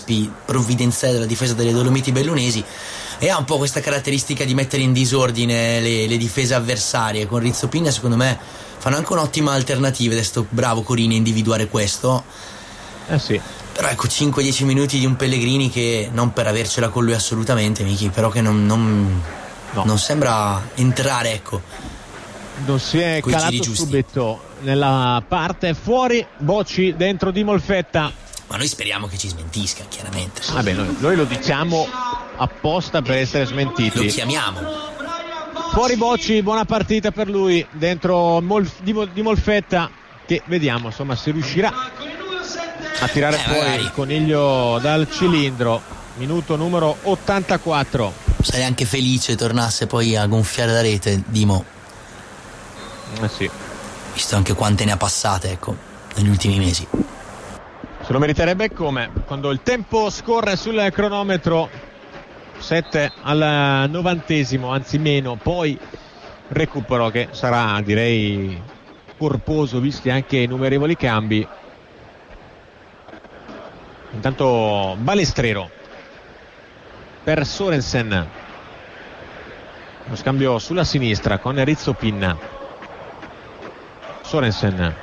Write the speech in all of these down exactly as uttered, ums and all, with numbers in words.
Crespi, provvidenziale della difesa delle Dolomiti Bellunesi, e ha un po' questa caratteristica di mettere in disordine le, le difese avversarie. Con Rizzo Pinna secondo me fanno anche un'ottima alternativa ed è stato bravo Corini a individuare questo. Eh sì. Però ecco, cinque dieci minuti di un Pellegrini che, non per avercela con lui assolutamente, Michi, però che non, non, no. non sembra entrare, ecco. Non si è calato subito nella parte. Fuori Bocci, dentro Di Molfetta. Ma noi speriamo che ci smentisca, chiaramente. Vabbè, noi, noi lo diciamo apposta per essere smentiti. Lo chiamiamo. Fuori Bocci, buona partita per lui. Dentro Mol, di, di Molfetta, che vediamo insomma se riuscirà a tirare eh, fuori magari. il coniglio dal cilindro. Minuto numero ottantaquattro. Sarei anche felice tornasse poi a gonfiare la rete, Dimo. Eh sì. Visto anche quante ne ha passate, ecco, negli ultimi mesi. Se lo meriterebbe come? Quando il tempo scorre sul cronometro, sette al novantesimo, anzi meno, poi recupero che sarà, direi, corposo visti anche i numerevoli cambi. Intanto Balestrero per Sorensen, lo scambio sulla sinistra con Rizzo Pinna. Sorensen,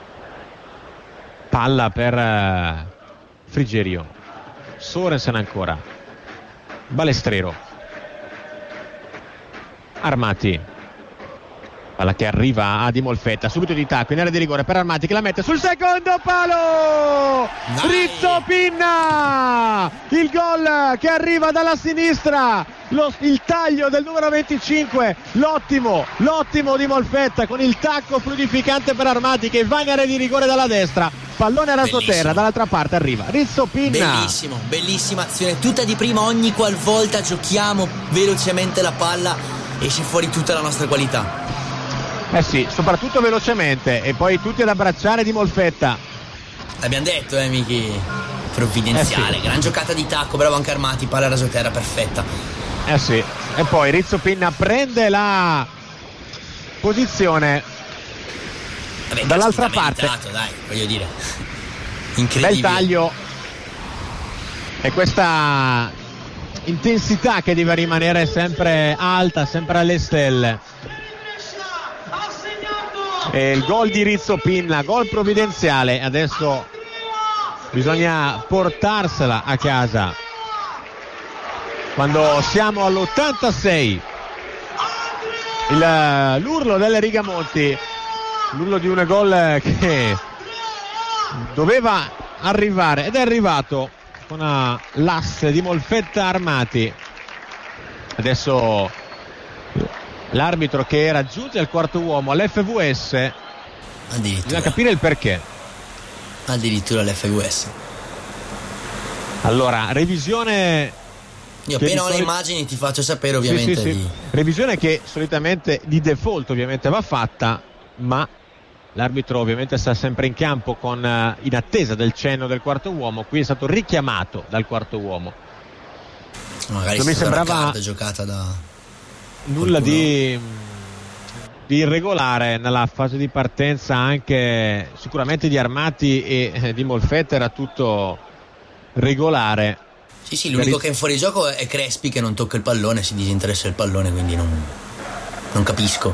palla per Frigerio. Sorensen ancora, Balestrero, Armati, palla che arriva a Di Molfetta, subito di tacco in area di rigore per Armati che la mette sul secondo palo. Vai. Rizzo Pinna, il gol che arriva dalla sinistra, lo, il taglio del numero venticinque, l'ottimo l'ottimo Di Molfetta con il tacco fluidificante per Armati che va in area di rigore dalla destra, pallone a rasoterra, dall'altra parte arriva Rizzo Pinna. Bellissimo, bellissima azione, tutta di prima. Ogni qualvolta giochiamo velocemente la palla esce fuori tutta la nostra qualità. Eh sì, soprattutto velocemente, e poi tutti ad abbracciare Di Molfetta. L'abbiamo detto, eh, Michi, provvidenziale, eh sì. Gran giocata di tacco, bravo anche Armati, palla a rasoterra perfetta. Eh sì, e poi Rizzo Pinna prende la posizione. Vabbè, dall'altra parte. Meritato, dai, voglio dire. Incredibile. Bel taglio. E questa intensità che deve rimanere sempre alta, sempre alle stelle. E il gol di Rizzo Pinna, gol provvidenziale. Adesso bisogna portarsela a casa quando siamo all'ottantasei. Il, l'urlo delle Rigamonti, l'urlo di un gol che doveva arrivare ed è arrivato con l'asse di Molfetta Armati. Adesso l'arbitro che raggiunge il quarto uomo all'F V S, bisogna capire il perché. Addirittura l'F V S. Allora, revisione. Io appena ho le soli... immagini ti faccio sapere, ovviamente. Sì, sì, sì. Di... Revisione che solitamente di default ovviamente va fatta, ma l'arbitro ovviamente sta sempre in campo con uh, in attesa del cenno del quarto uomo. Qui è stato richiamato dal quarto uomo. Magari mi sembrava giocata da nulla di, di irregolare nella fase di partenza, anche sicuramente di Armati e eh, di Molfetta era tutto regolare. Sì, sì, l'unico per... che è in fuorigioco è Crespi che non tocca il pallone, si disinteressa il pallone, quindi non, non capisco.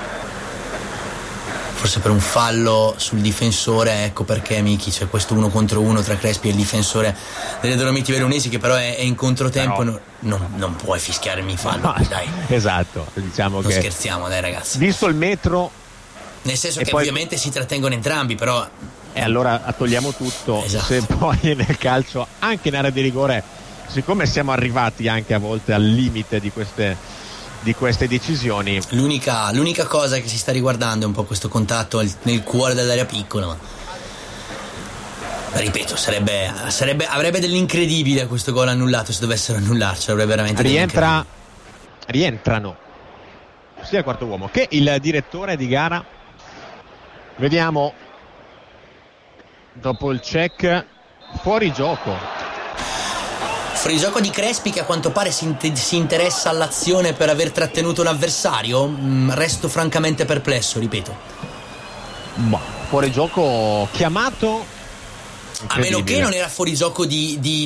Forse per un fallo sul difensore, ecco perché, Michi, c'è questo uno contro uno tra Crespi e il difensore delle Dolomiti Bellunesi che però è, è in controtempo. No. Non, non puoi fischiarmi fallo, no, dai. Esatto, diciamo non che scherziamo, dai ragazzi. Visto il metro, nel senso che poi... ovviamente si trattengono entrambi, però e allora togliamo tutto. Esatto. Se poi nel calcio, anche in area di rigore, siccome siamo arrivati anche a volte al limite di queste di queste decisioni, l'unica, l'unica cosa che si sta riguardando è un po' questo contatto nel cuore dell'area piccola, ma ripeto, sarebbe, sarebbe avrebbe dell'incredibile questo gol annullato se dovessero annullarci, avrebbe veramente rientra rientrano sia il quarto uomo che il direttore di gara. Vediamo dopo il check, fuori gioco fuori gioco di Crespi che a quanto pare si, in- si interessa all'azione per aver trattenuto l'avversario. Mm, resto francamente perplesso, ripeto. Ma fuori gioco chiamato, a meno che non era fuori gioco di, di